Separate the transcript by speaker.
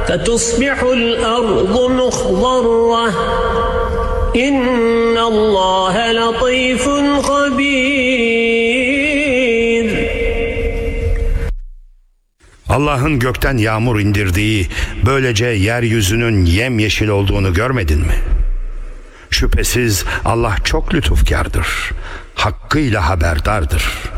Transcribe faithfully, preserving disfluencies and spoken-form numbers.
Speaker 1: فتصبح الأرض مخضرة إن الله لطيف خبير.
Speaker 2: Allah'ın gökten yağmur indirdiği, böylece yeryüzünün yemyeşil olduğunu görmedin mi? Şüphesiz Allah çok lütufkardır, hakkıyla haberdardır.